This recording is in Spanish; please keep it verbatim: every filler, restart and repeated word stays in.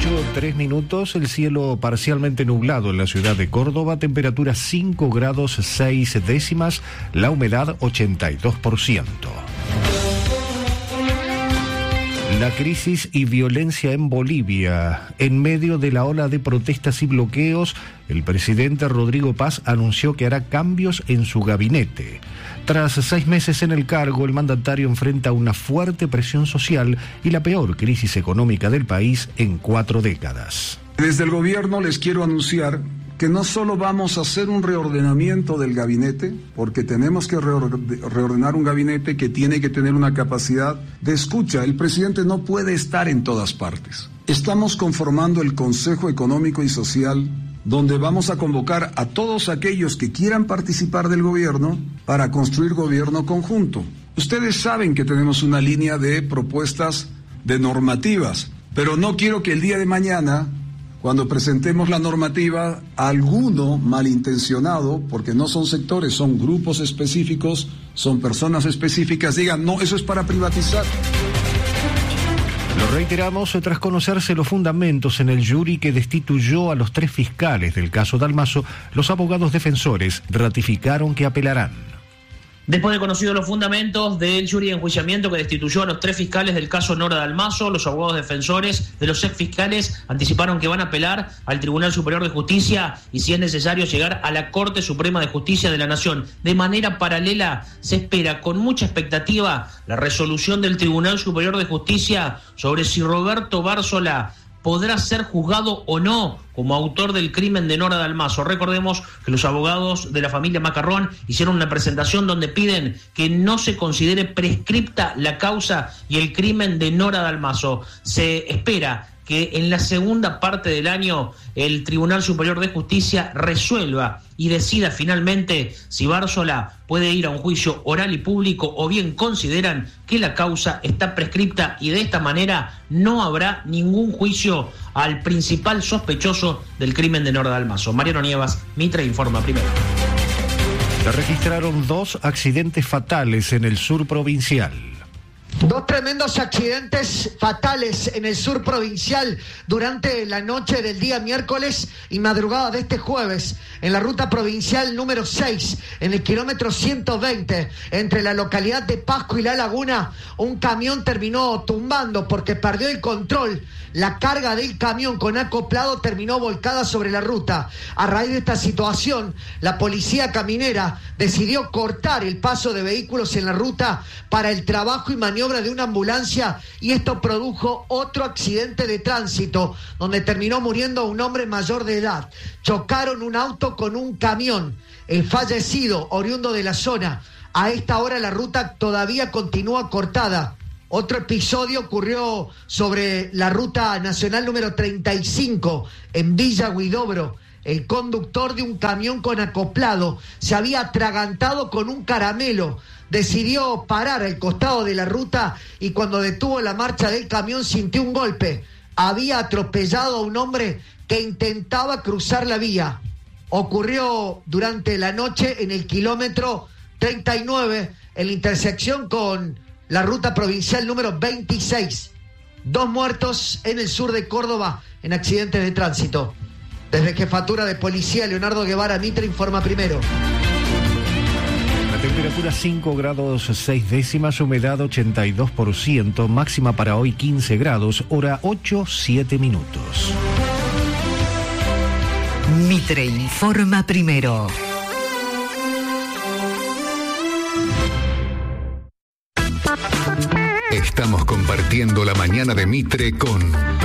ocho, tres minutos, el cielo parcialmente nublado en la ciudad de Córdoba, temperatura cinco grados seis décimas, la humedad ochenta y dos por ciento. La crisis y violencia en Bolivia. En medio de la ola de protestas y bloqueos, el presidente Rodrigo Paz anunció que hará cambios en su gabinete. Tras seis meses en el cargo, el mandatario enfrenta una fuerte presión social y la peor crisis económica del país en cuatro décadas. Desde el gobierno les quiero anunciar que no solo vamos a hacer un reordenamiento del gabinete, porque tenemos que reordenar un gabinete que tiene que tener una capacidad de escucha. El presidente no puede estar en todas partes. Estamos conformando el Consejo Económico y Social, donde vamos a convocar a todos aquellos que quieran participar del gobierno para construir gobierno conjunto. Ustedes saben que tenemos una línea de propuestas de normativas, pero no quiero que el día de mañana, cuando presentemos la normativa, alguno malintencionado, porque no son sectores, son grupos específicos, son personas específicas, digan, no, eso es para privatizar. Lo reiteramos tras conocerse los fundamentos en el jury que destituyó a los tres fiscales del caso Dalmaso. Los abogados defensores ratificaron que apelarán. Después de conocidos los fundamentos del jury de enjuiciamiento que destituyó a los tres fiscales del caso Nora Dalmaso, los abogados defensores de los ex fiscales anticiparon que van a apelar al Tribunal Superior de Justicia y, si es necesario, llegar a la Corte Suprema de Justicia de la Nación. De manera paralela, se espera con mucha expectativa la resolución del Tribunal Superior de Justicia sobre si Roberto Bárzola podrá ser juzgado o no como autor del crimen de Nora Dalmaso. Recordemos que los abogados de la familia Macarrón hicieron una presentación donde piden que no se considere prescripta la causa y el crimen de Nora Dalmaso. Se espera que en la segunda parte del año el Tribunal Superior de Justicia resuelva y decida finalmente si Bárzola puede ir a un juicio oral y público, o bien consideran que la causa está prescripta y de esta manera no habrá ningún juicio al principal sospechoso del crimen de Nora Dalmaso. Mariano Nievas, Mitre Informa Primero. Se registraron dos accidentes fatales en el sur provincial. Dos tremendos accidentes fatales en el sur provincial durante la noche del día miércoles y madrugada de este jueves en la ruta provincial número seis, en el kilómetro ciento veinte, entre la localidad de Pasco y La Laguna. Un camión terminó tumbando porque perdió el control. La carga del camión con acoplado terminó volcada sobre la ruta. A raíz de esta situación, la policía caminera decidió cortar el paso de vehículos en la ruta para el trabajo y maniobra de una ambulancia, y esto produjo otro accidente de tránsito donde terminó muriendo un hombre mayor de edad. Chocaron un auto con un camión. El fallecido, oriundo de la zona. A esta hora la ruta todavía continúa cortada. Otro episodio ocurrió sobre la ruta nacional número treinta y cinco en Villa Huidobro. El conductor de un camión con acoplado se había atragantado con un caramelo. Decidió parar al costado de la ruta y cuando detuvo la marcha del camión sintió un golpe. Había atropellado a un hombre que intentaba cruzar la vía. Ocurrió durante la noche en el kilómetro treinta y nueve, en la intersección con la ruta provincial número veintiséis. Dos muertos en el sur de Córdoba en accidentes de tránsito. Desde Jefatura de Policía, Leonardo Guevara, Mitre Informa Primero. La temperatura cinco grados seis décimas, humedad ochenta y dos por ciento, máxima para hoy quince grados, hora ocho, siete minutos. Mitre Informa Primero. Estamos compartiendo la mañana de Mitre con